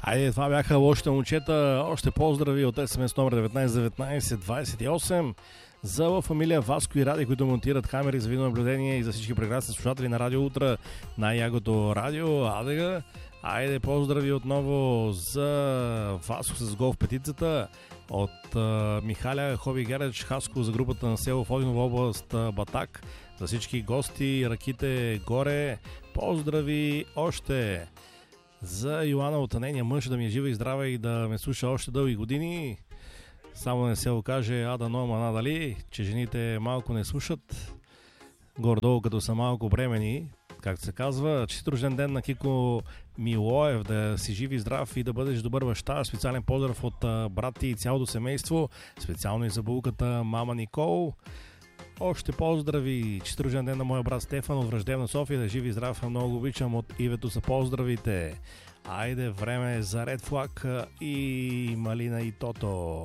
Айде, това бяха лошите момчета. Още поздрави от СМС номер 191928 за Ла Фамилия Васко и Ради, които монтират камери за видеонаблюдение и за всички прекрасни слушатели на Радио Утра, най-ягото радио. Адега. Айде, поздрави отново за Васко с гол в петицата от Михаля Хоби Гереч Хаско за групата на село Водиново, област Батак. За всички гости, ръките горе. Поздрави още за Йоана от нейния мъж, да ми е жива и здрава и да ме слуша още дълги години. Само не се окаже ада нома надали, че жените малко не слушат. Гордо, като са малко бремени, както се казва. Честит рожден ден на Кико Милоев, да си жив и здрав и да бъдеш добър баща. Специален поздрав от брат ти и цялото семейство. Специално и за булката мама Никол. Още поздрави. Честит рожден ден на моя брат Стефан от враждебна София. Да жив и здрав, много обичам. От Ивето са поздравите. Айде, време за Ред Флаг и Малина и Тото.